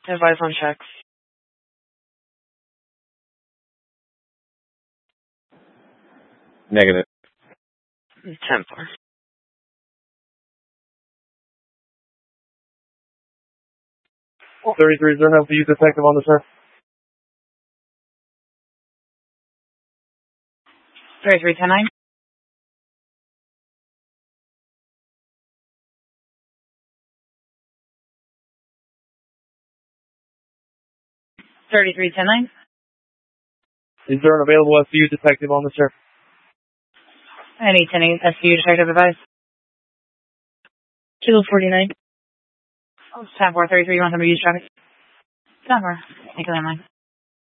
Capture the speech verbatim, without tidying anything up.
Advise on checks. Negative. ten four. thirty-three, is there enough to use detective on the sir? thirty-three ten nine. thirty-three ten nine. Is there an available S V U detective on the sir? Any ten eight S V U detective advice. Kilo forty-nine. ten four thirty-three, you want somebody to use traffic? ten four. Thank you, landline.